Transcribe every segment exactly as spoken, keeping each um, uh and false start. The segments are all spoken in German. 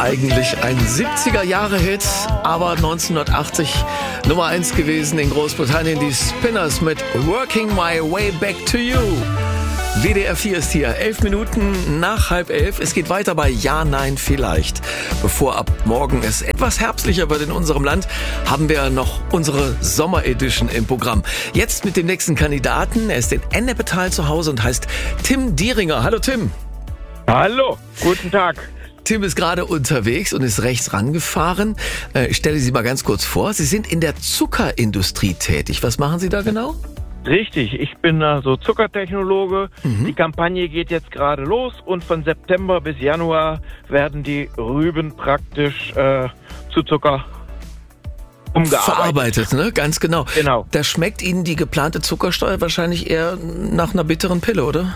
eigentlich ein siebziger-Jahre-Hit, aber neunzehnhundertachtzig Nummer eins gewesen in Großbritannien, die Spinners mit Working My Way Back to You. W D R vier ist hier, elf Minuten nach halb elf. Es geht weiter bei Ja, Nein, Vielleicht. Bevor ab morgen es etwas herbstlicher wird in unserem Land, haben wir noch unsere Sommer-Edition im Programm. Jetzt mit dem nächsten Kandidaten. Er ist in Ennepetal zu Hause und heißt Tim Dieringer. Hallo Tim. Hallo, guten Tag. Tim ist gerade unterwegs und ist rechts rangefahren. Ich stelle Sie mal ganz kurz vor. Sie sind in der Zuckerindustrie tätig. Was machen Sie da genau? Richtig, ich bin also Zuckertechnologe. Mhm. Die Kampagne geht jetzt gerade los und von September bis Januar werden die Rüben praktisch äh, zu Zucker umgearbeitet. Verarbeitet, ne? Ganz genau. Genau. Da schmeckt Ihnen die geplante Zuckersteuer wahrscheinlich eher nach einer bitteren Pille, oder?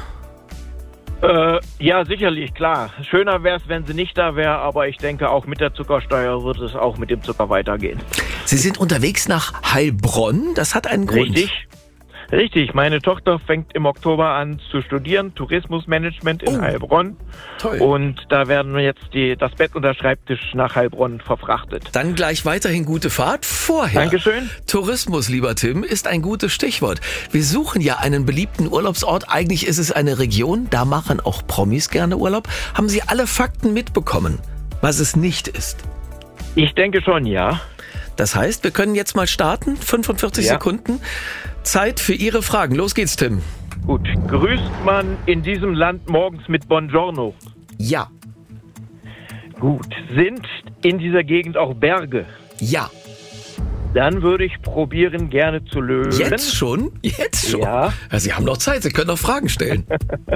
Äh, ja, sicherlich, klar. Schöner wäre es, wenn sie nicht da wäre, aber ich denke, auch mit der Zuckersteuer wird es auch mit dem Zucker weitergehen. Sie sind unterwegs nach Heilbronn. Das hat einen Grund. Richtig. Richtig, meine Tochter fängt im Oktober an zu studieren, Tourismusmanagement in oh, Heilbronn. Toll. Und da werden wir jetzt die, das Bett und der Schreibtisch nach Heilbronn verfrachtet. Dann gleich weiterhin gute Fahrt. Vorher. Dankeschön. Tourismus, lieber Tim, ist ein gutes Stichwort. Wir suchen ja einen beliebten Urlaubsort. Eigentlich ist es eine Region, da machen auch Promis gerne Urlaub. Haben Sie alle Fakten mitbekommen, was es nicht ist? Ich denke schon, ja. Das heißt, wir können jetzt mal starten. fünfundvierzig ja. Sekunden. Zeit für Ihre Fragen. Los geht's, Tim. Gut. Grüßt man in diesem Land morgens mit Buongiorno? Ja. Gut. Sind in dieser Gegend auch Berge? Ja. Dann würde ich probieren, gerne zu lösen. Jetzt schon? Jetzt schon? Ja. Ja, Sie haben noch Zeit, Sie können noch Fragen stellen.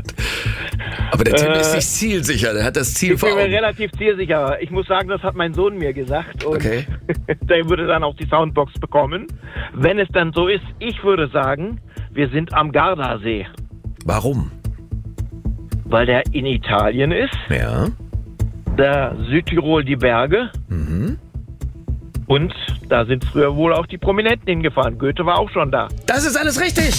Aber der Tim äh, ist sich zielsicher, der hat das Ziel ich vor bin Augen. mir relativ zielsicher. Ich muss sagen, das hat mein Sohn mir gesagt. Und okay. der würde dann auch die Soundbox bekommen. Wenn es dann so ist, ich würde sagen, wir sind am Gardasee. Warum? Weil der in Italien ist. Ja. Da Südtirol die Berge. Mhm. Und da sind früher wohl auch die Prominenten hingefahren. Goethe war auch schon da. Das ist alles richtig.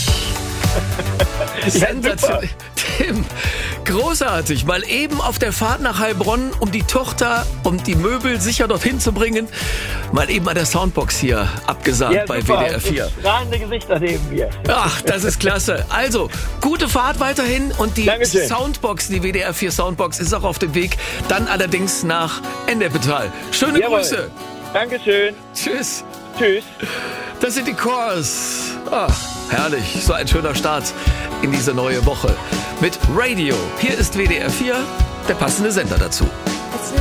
Sensationell. Tim, großartig. Mal eben auf der Fahrt nach Heilbronn, um die Tochter und die Möbel sicher dorthin zu bringen. Mal eben an der Soundbox hier abgesagt ja, bei super. W D R vier. Strahlende Gesichter neben mir. Ach, das ist klasse. Also, gute Fahrt weiterhin und die Dankeschön. Soundbox, die W D R vier Soundbox ist auch auf dem Weg. Dann allerdings nach Ennepetal. Schöne Jawohl. Grüße. Dankeschön. Tschüss. Tschüss. Das sind die Chorus. Ah, herrlich. So ein schöner Start in diese neue Woche. Mit Radio. Hier ist W D R vier, der passende Sender dazu.